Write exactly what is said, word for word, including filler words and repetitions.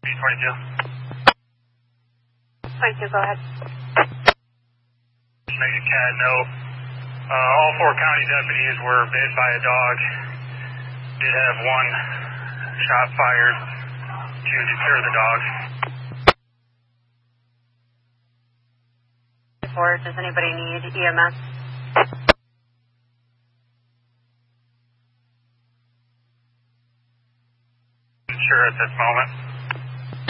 twenty-two. twenty-two, go ahead. Make a cat note. Uh, all four county deputies were bit by a dog. Did have one shot fired to deter the dog. Or does anybody need E M S? Sure at this moment.